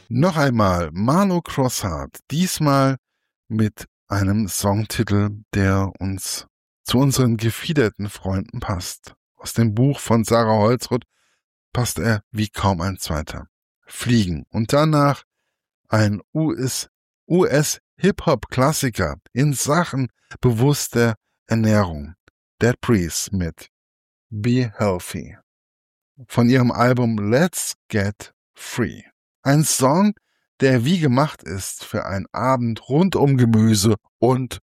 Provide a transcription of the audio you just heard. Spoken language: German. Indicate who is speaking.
Speaker 1: Noch einmal Marlo Crossart, diesmal mit einem Songtitel, der uns zu unseren gefiederten Freunden passt. Aus dem Buch von Sarah Holzroth passt er wie kaum ein zweiter. Fliegen. Und danach ein US-Hip-Hop-Klassiker in Sachen bewusster Ernährung. Dead Breeze mit Be Healthy. Von ihrem Album Let's Get Free. Ein Song, der wie gemacht ist für einen Abend rund um Gemüse und